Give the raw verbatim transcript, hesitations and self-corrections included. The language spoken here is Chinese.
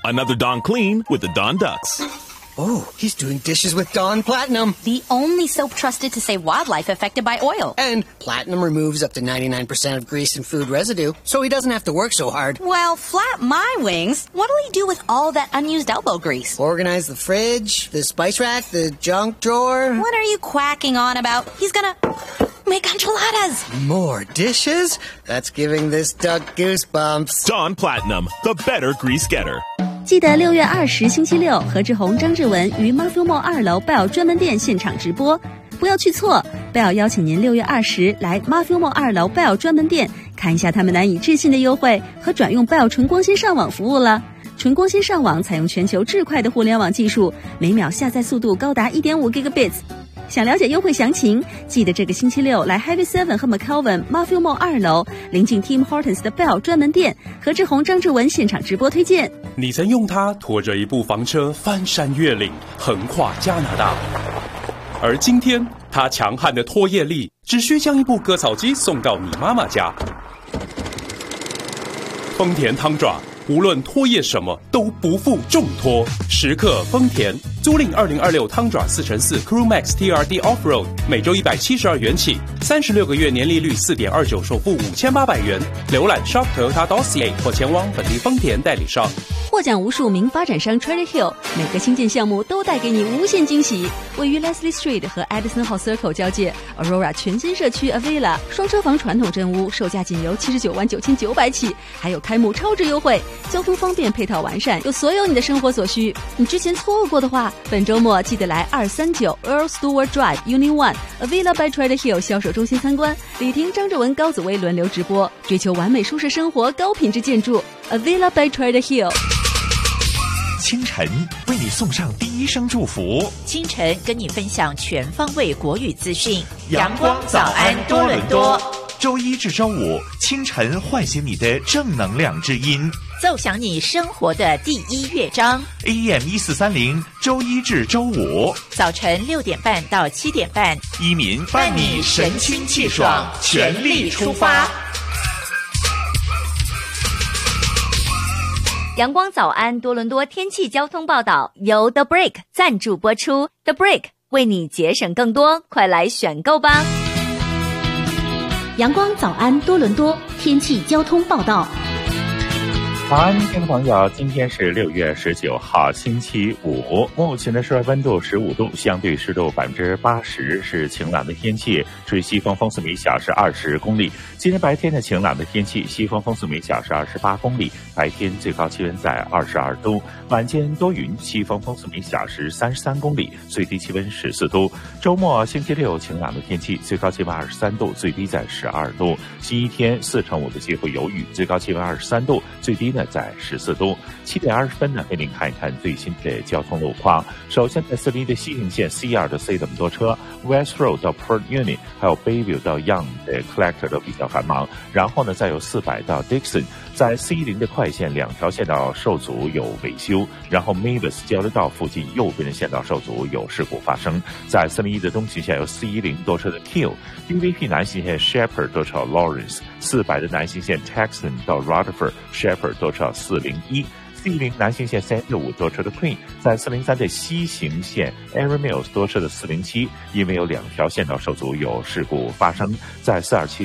Another Dawn clean with the Dawn Ducks. Oh, he's doing dishes with Dawn Platinum. The only soap trusted to save wildlife affected by oil. And Platinum removes up to ninety-nine percent of grease and food residue, so he doesn't have to work so hard. Well, flap my wings. What'll he do with all that unused elbow grease? Organize the fridge, the spice rack, the junk drawer. What are you quacking on about? He's gonna make enchiladas. More dishes? That's giving this duck goosebumps. Dawn Platinum, the better grease getter. 记得六月二十星期六，何志宏、张志文于 Mafia Mall 二楼 Bell 专门店现场直播，不要去错。Bell 邀请您六月二十来 Mafia Mall 二楼 Bell 专门店看一下他们难以置信的优惠和转用 Bell 纯光纤上网服务了。纯光纤上网采用全球至快的互联网技术，每秒下载速度高达 一点五 gigabits。想了解优惠详情，记得这个星期六来 Heavy Seven 和 McAlvin Mafia Mall 二楼，临近 Tim Hortons 的 Bell 专门店，何志宏、张志文现场直播推荐。 你曾用它拖着一部房车翻山越岭，横跨加拿大，而今天它强悍的拖曳力，只需将一部割草机送到你妈妈家。丰田汤爪，无论拖曳什么都不负重托，时刻丰田。租赁二零二六汤爪四乘四 Crew Max T R D Offroad， 每周一百七十二元起，三十六个月年利率 四点二九， 首付五千八百元。浏览 shop toyota dot c a 或前往本地丰田代理商。 获奖无数名发展商 Treasure Hill， 每个新建项目都带给你无限惊喜。位于 Leslie Street 和 Edison Hall Circle 交界 Aurora 全新社区 Avila 双车房传统真屋，售价仅由七十九万九千九百起，还有开幕超值优惠，交通方便，配套完善，有所有你的生活所需。你之前错过的话，本周末记得来二三九 Earl Stewart Drive Unit One Avila by Treasure Hill 销售中心参观，李婷、张志文、高子薇轮流直播，追求完美舒适生活，高品质建筑 Avila by Treasure Hill。 清晨为你送上第一声祝福， 清晨跟你分享全方位国语资讯。 阳光早安多伦多，周一至周五清晨唤醒你的正能量之音， 奏响你生活的第一乐章。 A M 一四三零，周一至周五早晨六点半到七点半， 一民伴你神清气爽，全力出发。 阳光早安多伦多天气交通报道由 The Brick 赞助播出。 The Brick 为你节省更多，快来选购吧。 阳光早安多伦多天气交通报道。 早安，听众朋友，今天是六月十九号，星期五。目前的室外温度十五度，相对湿度百分之八十，是晴朗的天气，吹西风，风速每小时二十公里。今天白天的晴朗的天气，西风，风速每小时二十八公里，白天最高气温在二十二度，晚间多云，西风，风速每小时三十三公里，最低气温十四度。周末星期六晴朗的天气，最高气温二十三度，最低在十二度。星期天四成五的机会有雨，最高气温二十三度，最低呢在十四度。七点二十分呢，给您看一看最新的交通路况。首先在四零一的西营线 C 二 到 C 这么多车 ，West Road 到 Port Unit， 还有 Bayview 到 Young 的 Collector 都比较繁忙。然后呢，再有四百到 Dixon， 在 C 零的快线两条线道受阻有维修，然后 Mavis 交流道附近右边的线道受阻有事故发生。在四零一的东行线有 C 十 多车的 Kill，D V P 南行线 Shepherd 多车 Lawrence， 四百的南行线 Texan 到 Rutherford Shepherd 多车四零一。C 零 南行线三六五多车的 Queen， 在四零三的西行线 Erin Mills 多车的四零七，因为有两条线道受阻有事故发生。在四二七